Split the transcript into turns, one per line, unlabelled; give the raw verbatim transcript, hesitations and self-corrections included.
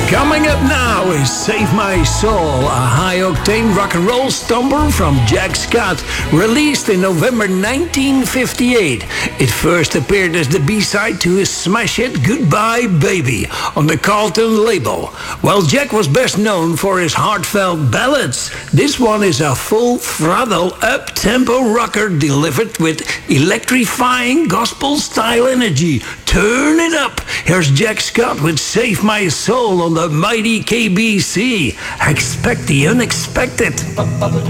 Coming up now is Save My Soul, a high-octane rock and roll stomper from Jack Scott, released in November nineteen fifty-eight. It first appeared as the B-side to his smash hit Goodbye Baby on the Carlton label. While Jack was best known for his heartfelt ballads, this one is a full-throttle, up-tempo rocker delivered with electrifying gospel-style energy. Turn it up! Here's Jack Scott with Save My Soul on the mighty K B C. Expect the unexpected.